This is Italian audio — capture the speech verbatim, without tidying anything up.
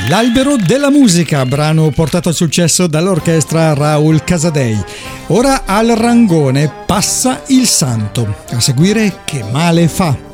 L'albero della musica, brano portato al successo dall'orchestra Raul Casadei. Ora al Rangone passa il santo. A seguire Che male fa.